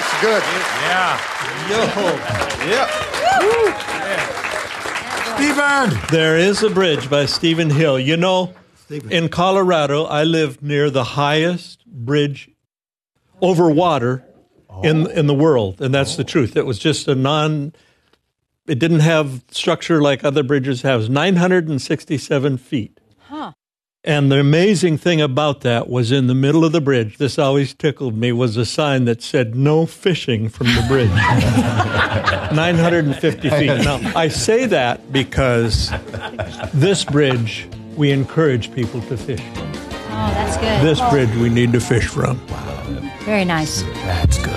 That's good. Stephen! There is a bridge by Stephen Hill. You know, in Colorado, I live near the highest bridge over water in the world, and that's the truth. It was just it didn't have structure like other bridges have. It was 967 feet. Huh. And the amazing thing about that was in the middle of the bridge, this always tickled me, was a sign that said, "No fishing from the bridge." 950 feet. Now, I say that because this bridge, we encourage people to fish from. Oh, that's good. This bridge we need to fish from. Very nice. That's good.